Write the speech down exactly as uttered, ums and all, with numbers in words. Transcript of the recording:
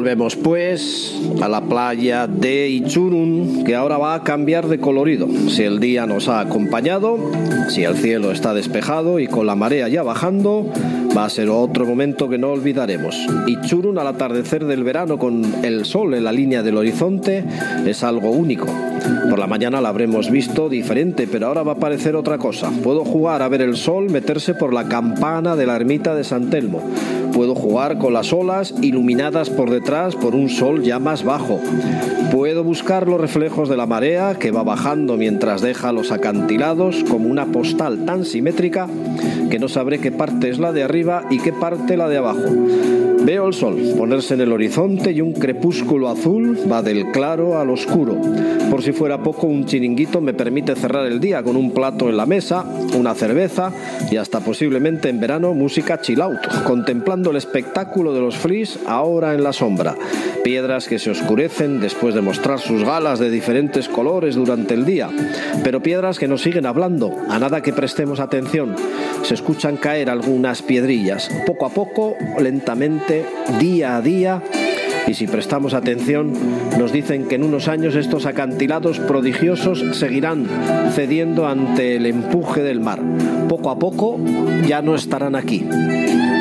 Volvemos pues a la playa de Itxurun, que ahora va a cambiar de colorido. Si el día nos ha acompañado, si el cielo está despejado y con la marea ya bajando, va a ser otro momento que no olvidaremos. Itxurun al atardecer del verano con el sol en la línea del horizonte es algo único. Por la mañana la habremos visto diferente, pero ahora va a parecer otra cosa. Puedo jugar a ver el sol meterse por la campana de la ermita de San Telmo. Puedo jugar con las olas iluminadas por detrás por un sol ya más bajo. Puedo buscar los reflejos de la marea que va bajando mientras deja los acantilados como una postal tan simétrica que no sabré qué parte es la de arriba y qué parte la de abajo. Veo el sol ponerse en el horizonte y un crepúsculo azul va del claro al oscuro. Por si fuera poco, un chiringuito me permite cerrar el día con un plato en la mesa, una cerveza y hasta posiblemente en verano música chill out, contemplando el espectáculo de los flis ahora en la sombra. Piedras que se oscurecen después de mostrar sus galas de diferentes colores durante el día, pero piedras que nos siguen hablando, a nada que prestemos atención. Se escuchan caer algunas piedrillas, poco a poco, lentamente, día a día, y si prestamos atención, nos dicen que en unos años estos acantilados prodigiosos seguirán cediendo ante el empuje del mar. Poco a poco ya no estarán aquí.